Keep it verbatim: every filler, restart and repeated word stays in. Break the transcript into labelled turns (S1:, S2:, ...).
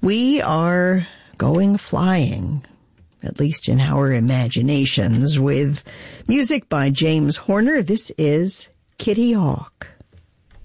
S1: We are going flying, at least in our imaginations, with music by James Horner. This is Kitty Hawk.